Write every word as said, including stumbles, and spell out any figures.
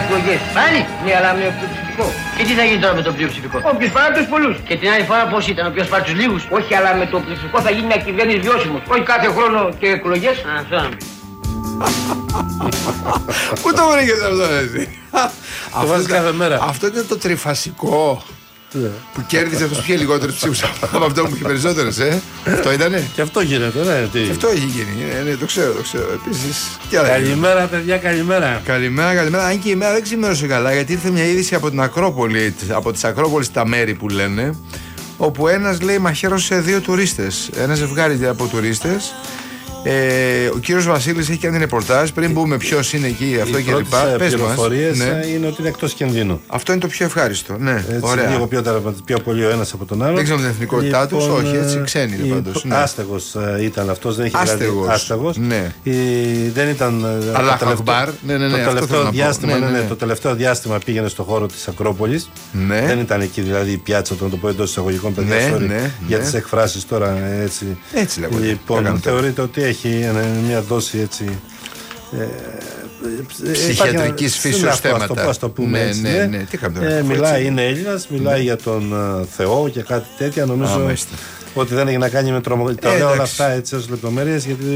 εκλογές. Πάλι. Ναι, αλλά με πλειοψηφικό. Και τι θα γίνει τώρα με το πλειοψηφικό? Όποιος πάρει τους πολλούς. Και την άλλη φορά πώς ήταν, ο οποίος πάρει τους λίγους? Όχι, αλλά με το πλειοψηφικό θα γίνει μια κυβέρνηση βιώσιμος. Όχι κάθε χρόνο και εκλογές. Α, αυτό να πει. Πού το βρήκες αυτό, εσύ? Το βάζει κάθε μέρα. Αυτό ήταν το τριφασικό. Που κέρδισε αυτός που είχε λιγότερους ψήφους από αυτό που είχε περισσότερες, ε. Αυτό ήτανε. Και αυτό γίνεται, ναι. Τι. Και αυτό έχει γίνει. Ε, ναι, το ξέρω, το ξέρω. Επίσης. τι άλλα έγινε. Καλημέρα, παιδιά, καλημέρα. Καλημέρα, καλημέρα. Αν και η μέρα δεν ξημέρωσε καλά, γιατί ήρθε μια είδηση από την Ακρόπολη, από τις Ακρόπολης τα μέρη που λένε, όπου ένας λέει μαχαίρωσε δύο τουρίστες. Ένα ζευγάρι από τουρίστες. Ε, ο κύριος Βασίλης έχει κάνει ρεπορτάζ. Πριν μπούμε ποιος είναι εκεί, αυτό Οι και λοιπά. πρώτες πληροφορίες ναι. είναι ότι είναι εκτός κινδύνου. Αυτό είναι το πιο ευχάριστο. Ναι, Έτσι, ωραία. λίγο πιο, πιο πολύ ο ένας από τον άλλο. Δεν ξέρουμε την εθνικότητά τους, Λοιπόν, όχι, έτσι ξένοι είναι η- πάντως. Ναι. Άστεγος ε, ήταν αυτός, δεν είχε Άστεγος, δηλαδή άστεγος. ναι. Η, δεν ήταν. ε, Αλλάχ το τελευταίο- Ακμπάρ. Ναι, ναι, ναι, το αυτό τελευταίο θέλω να πω. διάστημα, Ναι, ναι, ναι, ναι, ναι. το τελευταίο διάστημα πήγαινε στο χώρο της Ακρόπολης. Ναι. Δεν ήταν εκεί δηλαδή η πιάτσα, το να το πω εντός εισαγωγικών, παιδιά, Ναι, sorry, ναι, για ναι. τις εκφράσεις τώρα έτσι. Έτσι λέγονται. Λοιπόν, Έκανα τώρα. θεωρείται ότι έχει ε, μια δόση έτσι. Ε, Ψυχιατρικής υπάρχει- φύσεως ναι, αυτό, ας το θέματα. πω, ας το πούμε Ναι, έτσι, ναι, ναι. ναι. Τι κάνουμε τώρα, Ε, αφού μιλάει, έτσι. είναι Έλληνας, μιλάει για τον ε, Θεό και κάτι τέτοια. Νομίζω Α, μάλιστα. ότι δεν έχει να κάνει με τρομοκρατία. Τα λέω όλα εντάξει. αυτά έτσι ως λεπτομέρειες γιατί